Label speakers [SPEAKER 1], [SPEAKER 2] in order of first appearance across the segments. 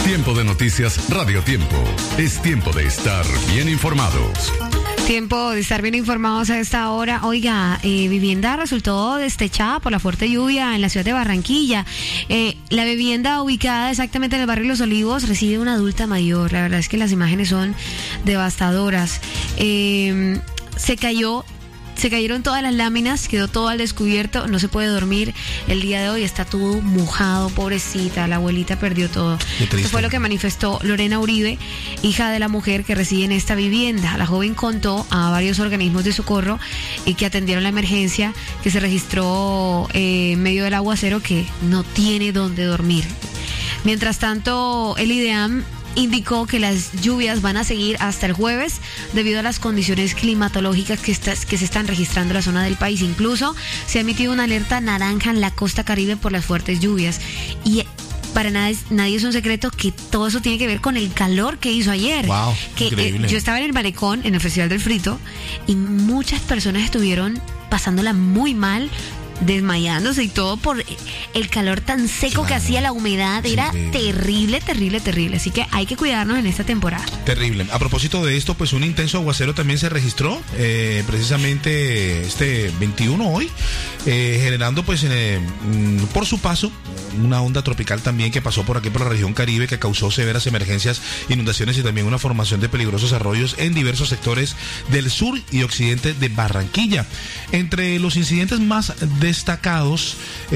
[SPEAKER 1] Tiempo de noticias Radio Tiempo. Es tiempo de estar bien informados.
[SPEAKER 2] Tiempo de estar bien informados a esta hora. Oiga, vivienda resultó destechada por la fuerte lluvia en la ciudad de Barranquilla. La vivienda ubicada exactamente en el barrio Los Olivos recibe una adulta mayor. La verdad es que las imágenes son devastadoras. Se cayeron todas las láminas, quedó todo al descubierto, no se puede dormir el día de hoy, está todo mojado, pobrecita, la abuelita perdió todo. Esto fue lo que manifestó Lorena Uribe, hija de la mujer que reside en esta vivienda. La joven contó a varios organismos de socorro que atendieron la emergencia que se registró en medio del aguacero, que no tiene dónde dormir. Mientras tanto, el IDEAM indicó que las lluvias van a seguir hasta el jueves debido a las condiciones climatológicas que se están registrando en la zona del país. Incluso se ha emitido una alerta naranja en la costa Caribe por las fuertes lluvias. Y para nadie es un secreto que todo eso tiene que ver con el calor que hizo ayer.
[SPEAKER 3] Wow,
[SPEAKER 2] yo estaba en el malecón, en el Festival del Frito, y muchas personas estuvieron pasándola muy mal, desmayándose y todo por el calor tan seco que hacía, la humedad. Era terrible. Así que hay que cuidarnos en esta temporada.
[SPEAKER 3] Terrible. A propósito de esto, pues un intenso aguacero también se registró precisamente este 21 hoy, generando pues por su paso una onda tropical también que pasó por aquí por la región Caribe, que causó severas emergencias, inundaciones y también una formación de peligrosos arroyos en diversos sectores del sur y occidente de Barranquilla. Entre los incidentes más destacados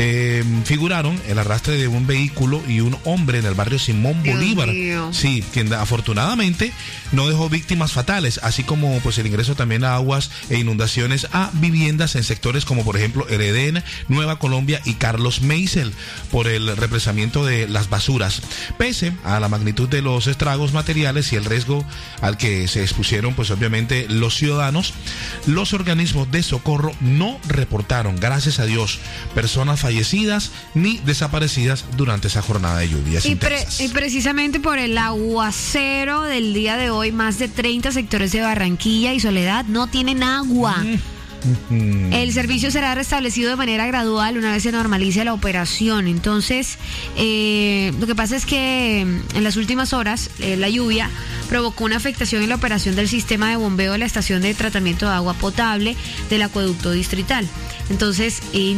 [SPEAKER 3] figuraron el arrastre de un vehículo y un hombre en el barrio Simón Bolívar. Sí, quien afortunadamente no dejó víctimas fatales, así como pues el ingreso también a aguas e inundaciones a viviendas en sectores como por ejemplo el Edén, Nueva Colombia y Carlos Meisel por el represamiento de las basuras. Pese a la magnitud de los estragos materiales y el riesgo al que se expusieron pues obviamente los ciudadanos, los organismos de socorro no reportaron, gracias a Dios, personas fallecidas ni desaparecidas durante esa jornada de lluvias intensas.
[SPEAKER 2] Y precisamente por el aguacero del día de hoy, más de 30 sectores de Barranquilla y Soledad no tienen agua. El servicio será restablecido de manera gradual una vez se normalice la operación. Entonces, lo que pasa es que en las últimas horas la lluvia provocó una afectación en la operación del sistema de bombeo de la estación de tratamiento de agua potable del acueducto distrital. Entonces,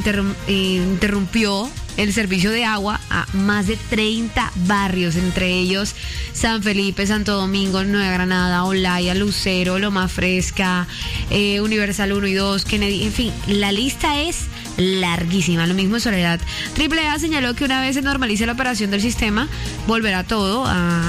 [SPEAKER 2] interrumpió el servicio de agua a más de 30 barrios, entre ellos San Felipe, Santo Domingo, Nueva Granada, Olaya, Lucero, Loma Fresca, Universal 1 y 2, Kennedy, en fin, la lista es larguísima. Lo mismo en Soledad. AAA señaló que una vez se normalice la operación del sistema, volverá todo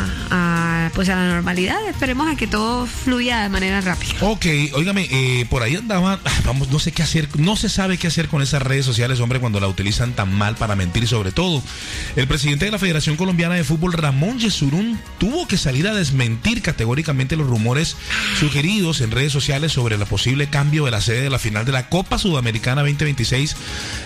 [SPEAKER 2] a la normalidad. Esperemos a que todo fluya de manera rápida.
[SPEAKER 3] Ok, óigame, por ahí andaba, no sé qué hacer, no se sabe qué hacer con esas redes sociales, hombre, cuando la utilizan tan mal para mentir. Sobre todo el presidente de la Federación Colombiana de Fútbol, Ramón Yesurún, tuvo que salir a desmentir categóricamente los rumores sugeridos en redes sociales sobre el posible cambio de la sede de la final de la Copa Sudamericana 2026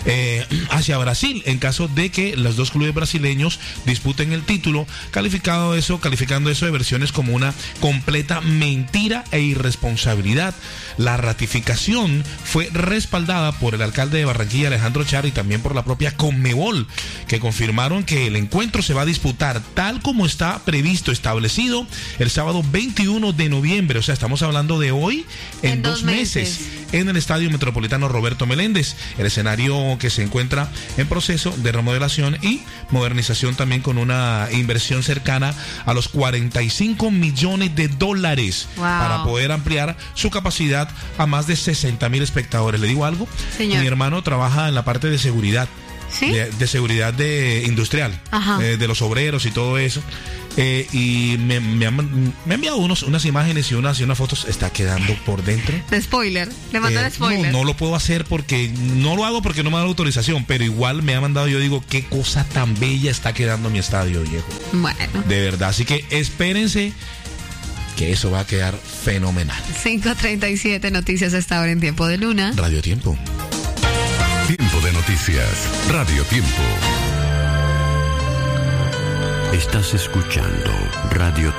[SPEAKER 3] hacia Brasil, en caso de que los dos clubes brasileños disputen el título, calificando eso de versiones como una completa mentira e irresponsabilidad. La ratificación fue respaldada por el alcalde de Barranquilla, Alejandro Char, y también por la propia Conmebol, que confirmaron que el encuentro se va a disputar tal como está previsto, establecido, el sábado 21 de noviembre, o sea, estamos hablando de hoy, en 2 meses, en el Estadio Metropolitano Roberto Meléndez, el escenario que se encuentra en proceso de remodelación y modernización, también con una inversión cercana a los $45 millones para poder ampliar su capacidad a más de 60,000 espectadores. ¿Le digo algo?
[SPEAKER 2] Señor.
[SPEAKER 3] Mi hermano trabaja en la parte de seguridad. ¿Sí? De seguridad industrial, de los obreros y todo eso. Y me ha enviado unas imágenes y unas fotos. Está quedando por dentro.
[SPEAKER 2] De spoiler, le mandó el spoiler.
[SPEAKER 3] No lo puedo hacer porque no lo hago porque no me da la autorización, pero igual me ha mandado. Yo digo, qué cosa tan bella está quedando mi estadio, viejo.
[SPEAKER 2] Bueno.
[SPEAKER 3] De verdad, así que espérense que eso va a quedar fenomenal.
[SPEAKER 2] 5:37, noticias hasta ahora en Tiempo de Luna.
[SPEAKER 3] Radio Tiempo.
[SPEAKER 1] Tiempo de noticias, Radio Tiempo.
[SPEAKER 4] Estás escuchando Radio